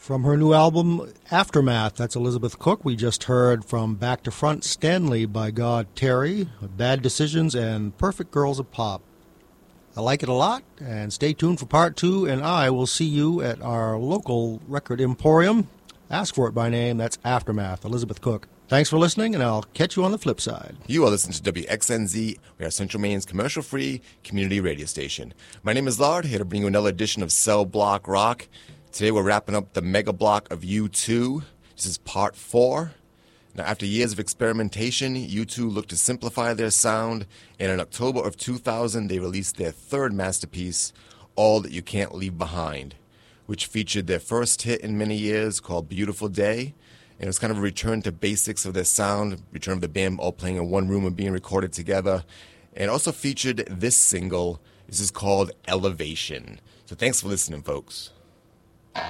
From her new album, Aftermath, that's Elizabeth Cook. We just heard from Back to Front, Stanley by God Terry, Bad Decisions, and Perfect Girls of Pop. I like it a lot, and stay tuned for part 2, and I will see you at our local record emporium. Ask for it by name, that's Aftermath, Elizabeth Cook. Thanks for listening, and I'll catch you on the flip side. You are listening to WXNZ. We are Central Maine's commercial-free community radio station. My name is Lard, here to bring you another edition of Cell Block Rock. Today we're wrapping up the mega block of U2. This is part 4. Now, after years of experimentation, U2 looked to simplify their sound, and in October of 2000, they released their third masterpiece, All That You Can't Leave Behind, which featured their first hit in many years called Beautiful Day. And it was kind of a return to basics of their sound, return of the band all playing in one room and being recorded together. And it also featured this single. This is called Elevation. So thanks for listening, folks.